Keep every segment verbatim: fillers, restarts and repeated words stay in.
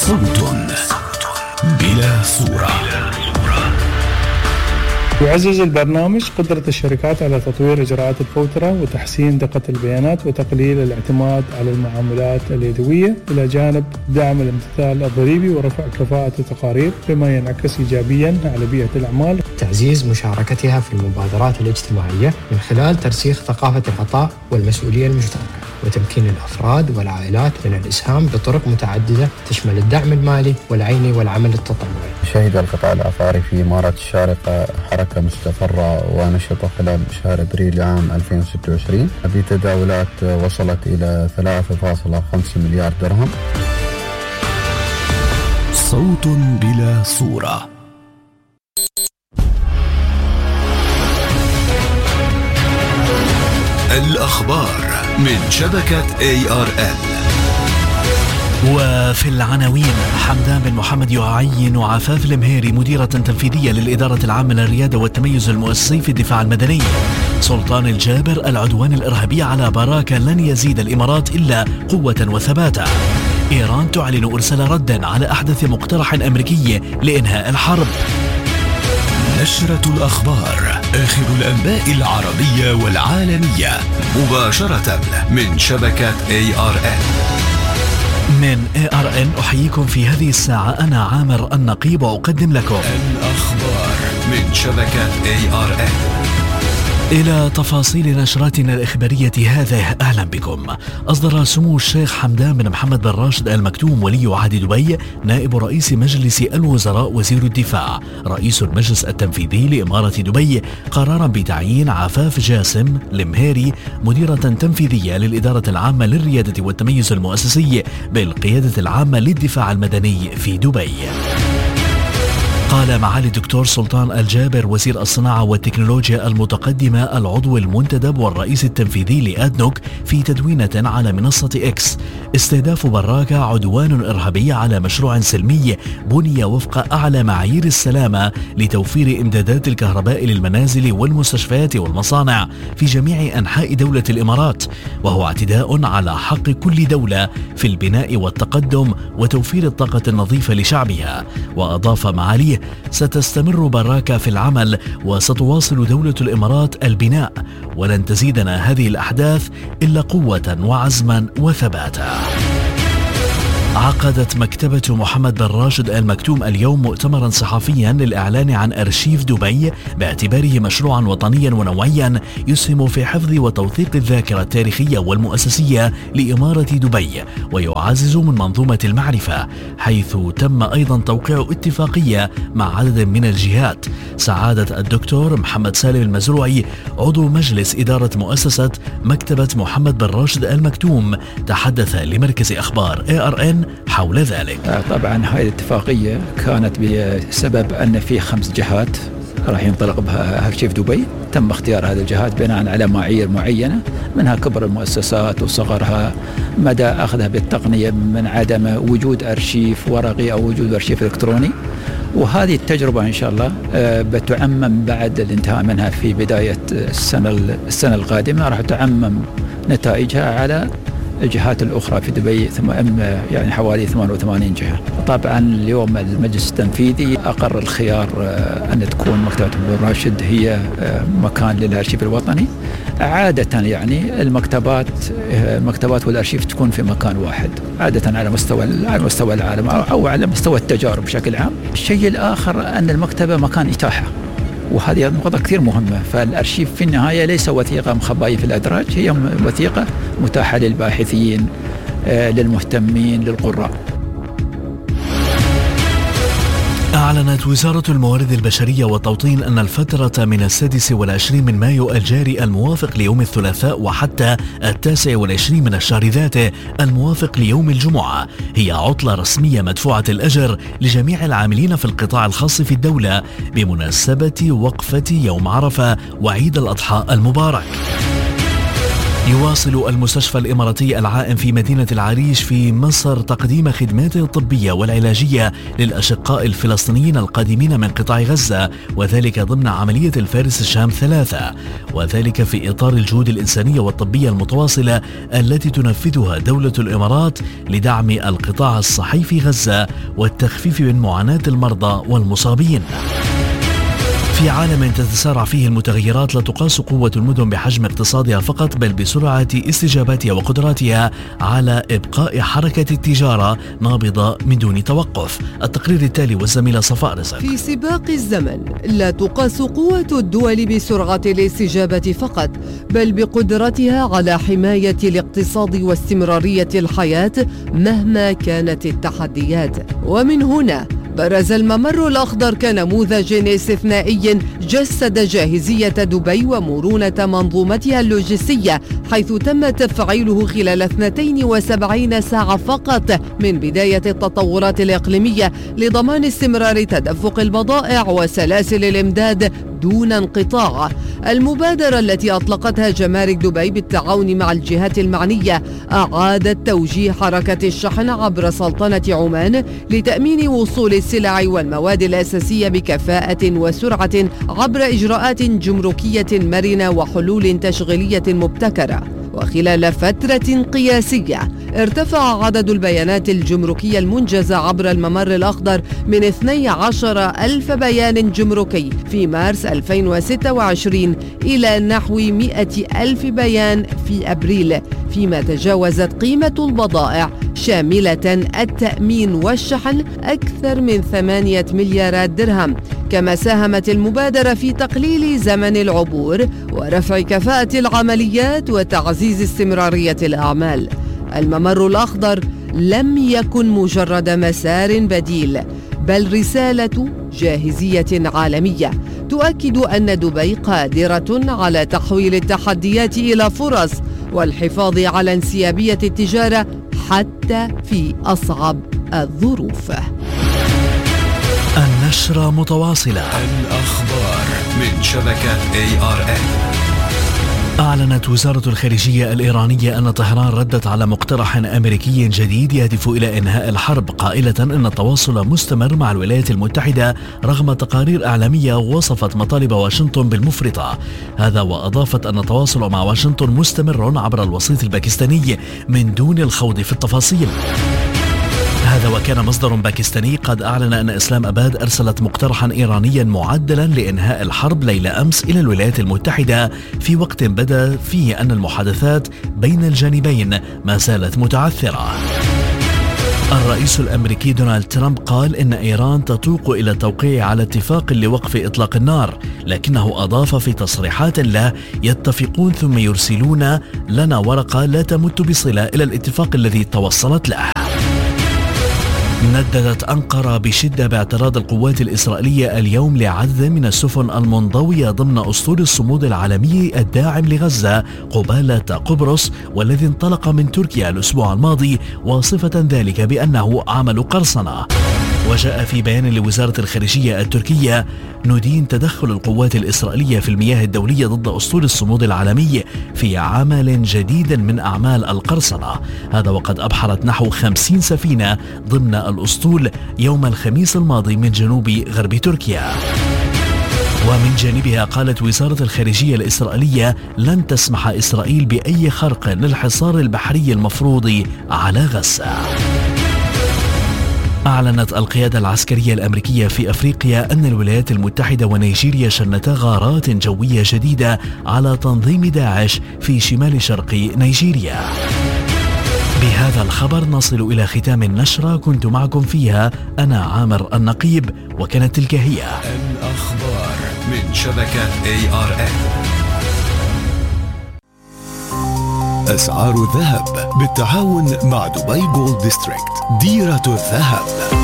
صوت بلا صورة. يعزز البرنامج قدرة الشركات على تطوير إجراءات الفوترة وتحسين دقة البيانات وتقليل الاعتماد على المعاملات اليدوية، إلى جانب دعم الامتثال الضريبي ورفع كفاءة التقارير، بما ينعكس إيجابيا على بيئة الأعمال. تعزيز مشاركتها في المبادرات الاجتماعية من خلال ترسيخ ثقافة العطاء والمسؤولية المشتركة، وتمكين الأفراد والعائلات من الإسهام بطرق متعددة تشمل الدعم المالي والعيني والعمل التطوعي. شهد القطاع العقاري في إمارة الشارقة حركة مستقرة ونشطة خلال شهر أبريل عام ألفين وستة وعشرين بتداولات وصلت إلى ثلاثة فاصلة خمسة مليار درهم. صوت بلا صورة. الأخبار من شبكة إيه آر إل. وفي العناوين: حمدان بن محمد يعين عفاف المهيري مديرة تنفيذية للإدارة العامة للريادة والتميز المؤسسي في الدفاع المدني. سلطان الجابر: العدوان الإرهابي على باراكا لن يزيد الإمارات إلا قوة وثباتا. إيران تعلن إرسال رد على أحدث مقترح أمريكي لإنهاء الحرب. نشرة الأخبار، آخر الأنباء العربية والعالمية، مباشرة من شبكة إيه آر إل. من إيه آر إل أحييكم في هذه الساعة، أنا عامر النقيب، وأقدم لكم الأخبار من شبكة إيه آر إل. إلى تفاصيل نشراتنا الإخبارية هذه، أهلا بكم. أصدر سمو الشيخ حمدان بن محمد بن راشد آل مكتوم ولي عهد دبي نائب رئيس مجلس الوزراء وزير الدفاع رئيس المجلس التنفيذي لإمارة دبي قرارا بتعيين عفاف جاسم المهيري مديرة تنفيذية للإدارة العامة للريادة والتميز المؤسسي بالقيادة العامة للدفاع المدني في دبي. قال معالي الدكتور سلطان الجابر وزير الصناعة والتكنولوجيا المتقدمة العضو المنتدب والرئيس التنفيذي لأدنوك في تدوينة على منصة إكس: استهداف باراكا عدوان إرهابي على مشروع سلمي بني وفق أعلى معايير السلامة لتوفير إمدادات الكهرباء للمنازل والمستشفيات والمصانع في جميع أنحاء دولة الإمارات، وهو اعتداء على حق كل دولة في البناء والتقدم وتوفير الطاقة النظيفة لشعبها. وأضاف معاليه: ستستمر باراكا في العمل وستواصل دولة الإمارات البناء، ولن تزيدنا هذه الأحداث إلا قوة وعزما وثباتا. عقدت مكتبة محمد بن راشد آل مكتوم اليوم مؤتمرا صحفيا للإعلان عن أرشيف دبي باعتباره مشروعا وطنيا ونوعيا يسهم في حفظ وتوثيق الذاكرة التاريخية والمؤسسية لإمارة دبي ويعزز من منظومة المعرفة، حيث تم أيضا توقيع اتفاقية مع عدد من الجهات. سعادة الدكتور محمد سالم المزروعي عضو مجلس إدارة مؤسسة مكتبة محمد بن راشد آل مكتوم تحدث لمركز أخبار إيه آر إن حول ذلك. طبعا هذه الاتفاقية كانت بسبب أن في خمس جهات راح ينطلق بها أرشيف دبي، تم اختيار هذه الجهات بناء على معايير معينة، منها كبر المؤسسات وصغرها، مدى أخذها بالتقنية من عدم وجود أرشيف ورقي أو وجود أرشيف إلكتروني. وهذه التجربة إن شاء الله بتعمم بعد الانتهاء منها في بداية السنة السنة القادمة، راح تعمم نتائجها على الجهات الأخرى في دبي، ثم يعني حوالي ثمانية وثمانين جهة. طبعا اليوم المجلس التنفيذي أقر الخيار أن تكون مكتبة بن راشد هي مكان للأرشيف الوطني. عادة يعني المكتبات المكتبات والأرشيف تكون في مكان واحد، عادة على مستوى على مستوى العالم أو على مستوى التجارب بشكل عام. الشيء الآخر أن المكتبة مكان إتاحة، وهذه نقطة كثير مهمة. فالأرشيف في النهاية ليس وثيقة مخبأة في الأدراج، هي وثيقة متاحة للباحثين، للمهتمين، للقراء. أعلنت وزارة الموارد البشرية والتوطين أن الفترة من السادس والعشرين من مايو الجاري الموافق ليوم الثلاثاء وحتى التاسع والعشرين من الشهر ذاته الموافق ليوم الجمعة هي عطلة رسمية مدفوعة الأجر لجميع العاملين في القطاع الخاص في الدولة بمناسبة وقفة يوم عرفة وعيد الأضحى المبارك. يواصل المستشفى الإماراتي العائم في مدينة العريش في مصر تقديم خدماته الطبية والعلاجية للأشقاء الفلسطينيين القادمين من قطاع غزة، وذلك ضمن عملية الفارس الشام ثلاثة، وذلك في إطار الجهود الإنسانية والطبية المتواصلة التي تنفذها دولة الإمارات لدعم القطاع الصحي في غزة والتخفيف من معاناة المرضى والمصابين. في عالم تتسارع فيه المتغيرات لا تقاس قوة المدن بحجم اقتصادها فقط، بل بسرعة استجابتها وقدراتها على إبقاء حركة التجارة نابضة من دون توقف. التقرير التالي والزميلة صفاء رزق. في سباق الزمن لا تقاس قوة الدول بسرعة الاستجابة فقط، بل بقدرتها على حماية الاقتصاد واستمرارية الحياة مهما كانت التحديات. ومن هنا برز الممر الأخضر كنموذج استثنائي جسد جاهزية دبي ومرونة منظومتها اللوجستية، حيث تم تفعيله خلال اثنتين وسبعين ساعة فقط من بداية التطورات الإقليمية لضمان استمرار تدفق البضائع وسلاسل الإمداد دون انقطاع. المبادرة التي أطلقتها جمارك دبي بالتعاون مع الجهات المعنية أعادت توجيه حركة الشحن عبر سلطنة عمان لتأمين وصول السلع والمواد الأساسية بكفاءة وسرعة عبر إجراءات جمركية مرنة وحلول تشغيلية مبتكرة. وخلال فترة قياسية ارتفع عدد البيانات الجمركية المنجزة عبر الممر الأخضر من اثني عشر ألف بيان جمركي في مارس ألفين وستة وعشرين إلى نحو مئة ألف بيان في أبريل، فيما تجاوزت قيمة البضائع شاملة التأمين والشحن أكثر من ثمانية مليارات درهم. كما ساهمت المبادرة في تقليل زمن العبور ورفع كفاءة العمليات وتعزيز استمرارية الأعمال. الممر الأخضر لم يكن مجرد مسار بديل، بل رسالة جاهزية عالمية تؤكد أن دبي قادرة على تحويل التحديات إلى فرص والحفاظ على انسيابية التجارة حتى في أصعب الظروف. النشرة متواصلة. الأخبار من شبكة إيه آر إن. أعلنت وزارة الخارجية الإيرانية أن طهران ردت على مقترح أمريكي جديد يهدف إلى إنهاء الحرب، قائلة أن التواصل مستمر مع الولايات المتحدة رغم تقارير إعلامية وصفت مطالب واشنطن بالمفرطة. هذا وأضافت أن التواصل مع واشنطن مستمر عبر الوسيط الباكستاني من دون الخوض في التفاصيل. هذا وكان مصدر باكستاني قد أعلن أن إسلام أباد أرسلت مقترحا إيرانيا معدلا لإنهاء الحرب ليلة أمس إلى الولايات المتحدة، في وقت بدا فيه أن المحادثات بين الجانبين ما زالت متعثرة. الرئيس الأمريكي دونالد ترامب قال إن إيران تتوق إلى التوقيع على اتفاق لوقف إطلاق النار، لكنه أضاف في تصريحات له: يتفقون ثم يرسلون لنا ورقة لا تمت بصلة إلى الاتفاق الذي توصلت له. نددت أنقرة بشدة باعتراض القوات الإسرائيلية اليوم لعدد من السفن المنضوية ضمن أسطول الصمود العالمي الداعم لغزة قبالة قبرص، والذي انطلق من تركيا الأسبوع الماضي، واصفة ذلك بأنه عمل قرصنة. وجاء في بيان لوزارة الخارجية التركية: ندين تدخل القوات الإسرائيلية في المياه الدولية ضد أسطول الصمود العالمي في عمل جديد من أعمال القرصنة. هذا وقد أبحرت نحو خمسين سفينة ضمن الأسطول يوم الخميس الماضي من جنوب غرب تركيا. ومن جانبها قالت وزارة الخارجية الإسرائيلية: لن تسمح إسرائيل بأي خرق للحصار البحري المفروض على غزة. أعلنت القيادة العسكرية الأمريكية في أفريقيا أن الولايات المتحدة ونيجيريا شنتا غارات جوية جديدة على تنظيم داعش في شمال شرق نيجيريا. بهذا الخبر نصل إلى ختام النشرة، كنت معكم فيها أنا عامر النقيب، وكانت تلك هي الأخبار من شبكة إيه آر إن. أسعار الذهب بالتعاون مع دبي جولد ديستريكت، ديرة الذهب.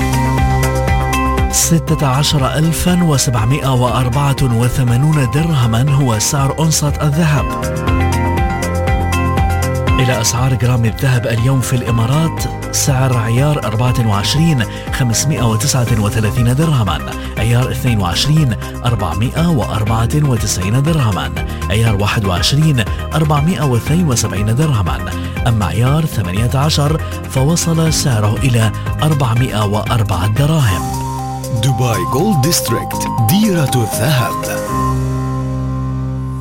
ستة عشر ألفا وسبعمائة وأربعة وثمانون درهما هو سعر أونصة الذهب. إلى أسعار جرام الذهب اليوم في الإمارات: سعر عيار أربعة وعشرين خمسمائة وتسعة وثلاثين درهما، عيار اثنين وعشرين أربعمائة وأربعة وتسعين درهما، عيار واحد وعشرين أربعمائة واثنين وسبعين درهما. أما عيار ثمانية عشر فوصل سعره إلى أربعمائة وأربعة دراهم. دبي جولد ديستريكت، ديرة الذهب.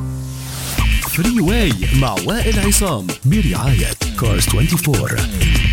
فري واي مع وائل عصام برعاية كارز أربعة وعشرين.